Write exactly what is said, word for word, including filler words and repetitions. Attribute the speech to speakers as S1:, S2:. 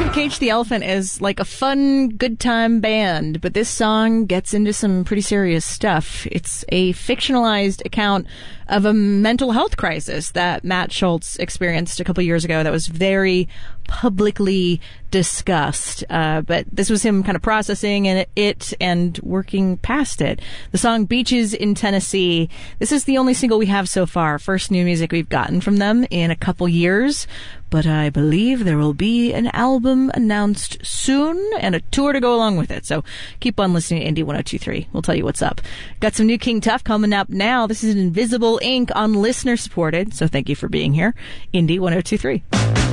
S1: Cage the Elephant is like a fun, good time band, but this song gets into some pretty serious stuff. It's a fictionalized account of a mental health crisis that Matt Schultz experienced a couple years ago that was very publicly discussed. Uh, but this was him kind of processing it, it and working past it. The song Beaches in Tennessee. This is the only single we have so far. First new music we've gotten from them in a couple years. But I believe there will be an album announced soon and a tour to go along with it. So keep on listening to Indie one oh two three. We'll tell you what's up. Got some new King Tuff coming up now. This is Invisible Ink on listener supported. So thank you for being here. Indie one oh two three.